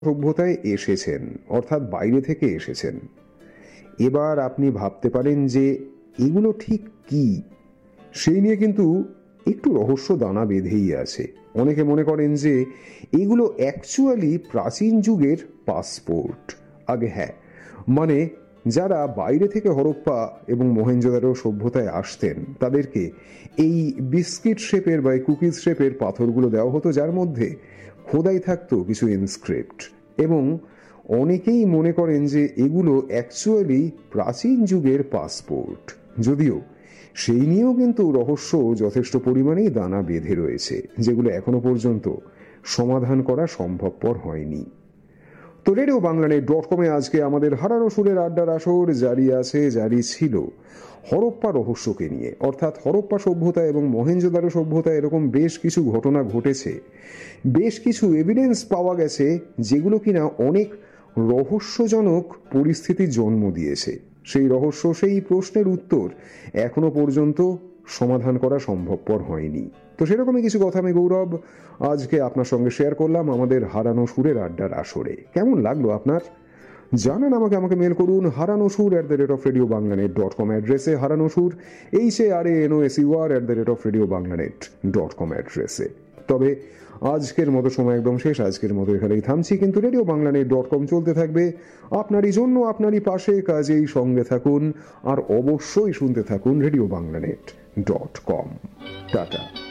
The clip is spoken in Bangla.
সভ্যতায় এসেছেন, অর্থাৎ বাইরে থেকে এসেছেন। এবার আপনি ভাবতে পারেন যে এগুলো ঠিক কি, সেই নিয়ে কিন্তু একটু রহস্য দানা বেঁধেই আছে। অনেকে মনে করেন যে এগুলো অ্যাকচুয়ালি প্রাচীন যুগের পাসপোর্ট। আগে হ্যাঁ, মানে যারা বাইরে থেকে হরপ্পা এবং মহেঞ্জোদারো সভ্যতায় আসতেন তাদেরকে এই বিস্কিট শেপের বা কুকিজ শেপের পাথরগুলো দেওয়া হতো, যার মধ্যে খোদাই থাকতো কিছু ইনস্ক্রিপ্ট। এবং অনেকেই মনে করেন যে এগুলো অ্যাকচুয়ালি প্রাচীন যুগের পাসপোর্ট, যদিও সেই নিয়েও কিন্তু রহস্য যথেষ্ট পরিমাণেই দানা বেঁধে রয়েছে, যেগুলো এখনো পর্যন্ত সমাধান করা সম্ভবপর হয়নি। তো রেডিও বাংলানেট.com-এ আজকে আমাদের হারানো সুরের আড্ডার আসর জারি আছে, জারি ছিল হরপ্পা রহস্যকে নিয়ে। অর্থাৎ হরপ্পা সভ্যতা এবং মহেঞ্জোদারো সভ্যতা এরকম বেশ কিছু ঘটনা ঘটেছে, বেশ কিছু এভিডেন্স পাওয়া গেছে, যেগুলো কিনা অনেক রহস্যজনক পরিস্থিতির জন্ম দিয়েছে। সেই রহস্য, সেই প্রশ্নের উত্তর এখনো পর্যন্ত সমাধান করা সম্ভবপর হয়নি। তো সেরকমই কিছু কথা আমি গৌরব আজকে আপনার সঙ্গে শেয়ার করলাম আমাদের হারানো সুরের আড্ডার আসরে। কেমন লাগলো আপনার? জানান আমাকে। মেল করুন haranosur@radiobanglanet.com অ্যাড্রেসে, হারানোসুর HARANOSUR@radiobanglanet.com অ্যাড্রেসে। তবে আজকের মতো সময় একদম শেষ, আজকের মতো এখানেই থামছি, কিন্তু রেডিও বাংলানেট.com চলতে থাকবে আপনারই জন্য, আপনারই পাশে, কাজেই সঙ্গে থাকুন আর অবশ্যই শুনতে থাকুন রেডিও বাংলানেট.com। টাটা।